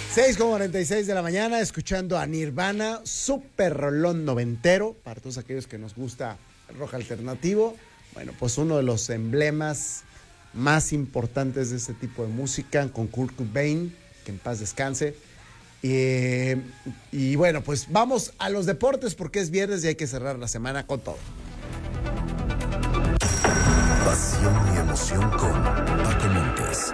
6:46 de la mañana, escuchando a Nirvana, súper rolón noventero, para todos aquellos que nos gusta el rock alternativo. Bueno, pues uno de los emblemas más importantes de este tipo de música, con Kurt Cobain, que en paz descanse. Y bueno, pues vamos a los deportes porque es viernes y hay que cerrar la semana con todo. Pasión y emoción con Paco Montes.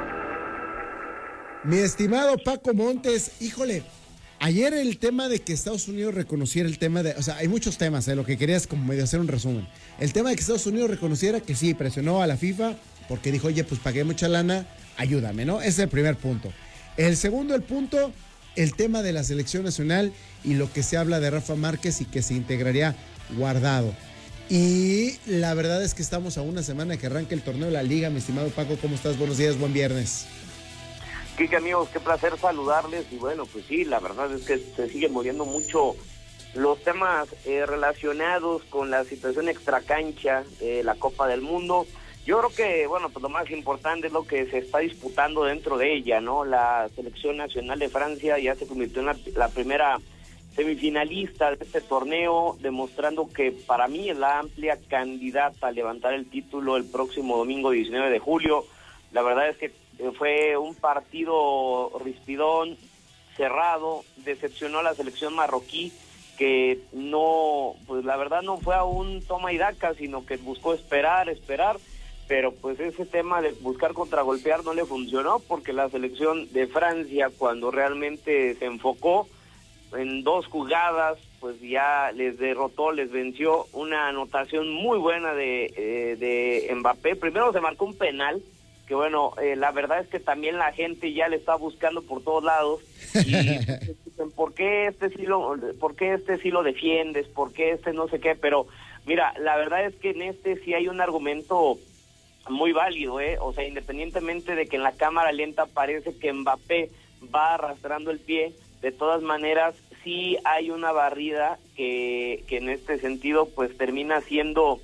Mi estimado Paco Montes, híjole, ayer el tema de que Estados Unidos reconociera el tema de, o sea, hay muchos temas, lo que quería es como medio hacer un resumen. El tema de que Estados Unidos reconociera que sí, presionó a la FIFA porque dijo, oye, pues pagué mucha lana, ayúdame, ¿no? Ese es el primer punto. El segundo, el tema de la selección nacional y lo que se habla de Rafa Márquez y que se integraría Guardado. Y la verdad es que estamos a una semana de que arranque el torneo de la Liga. Mi estimado Paco, ¿cómo estás? Buenos días, buen viernes. Kike, amigos, qué placer saludarles. Y bueno, pues sí, la verdad es que se siguen moviendo mucho los temas relacionados con la situación extracancha de la Copa del Mundo. Yo creo que, bueno, pues lo más importante es lo que se está disputando dentro de ella, ¿no? La selección nacional de Francia ya se convirtió en la primera semifinalista de este torneo, demostrando que para mí es la amplia candidata a levantar el título el próximo domingo 19 de julio. La verdad es que fue un partido rispidón, cerrado, decepcionó a la selección marroquí, que no, pues la verdad no fue a un toma y daca, sino que buscó esperar, pero pues ese tema de buscar contragolpear no le funcionó, porque la selección de Francia, cuando realmente se enfocó en dos jugadas, pues ya les derrotó, les venció. Una anotación muy buena de Mbappé. Primero se marcó un penal, que bueno, la verdad es que también la gente ya le está buscando por todos lados y dicen, ¿por qué este sí lo defiendes? ¿Por qué este no sé qué? Pero mira, la verdad es que en este sí hay un argumento muy válido, o sea, independientemente de que en la cámara lenta parece que Mbappé va arrastrando el pie, de todas maneras sí hay una barrida que en este sentido pues termina siendo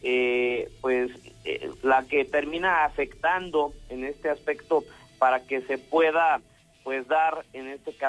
la que termina afectando en este aspecto para que se pueda pues dar en este caso